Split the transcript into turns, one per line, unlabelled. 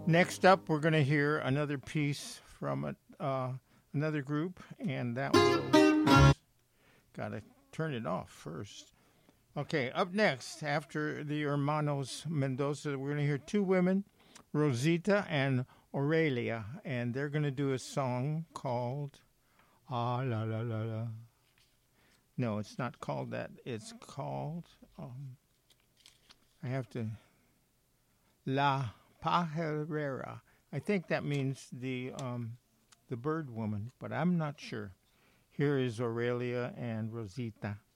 Next up, we're going to hear another piece from another group, and that will. Got to turn it off first. Okay, up next, after the Hermanos Mendoza, we're going to hear two women, Rosita and Aurelia, and they're going to do a song called Ah La La La La. No, it's not called that. It's called, I have to, La Pajarera. I think that means the bird woman, but I'm not sure. Here is Aurelia and Rosita.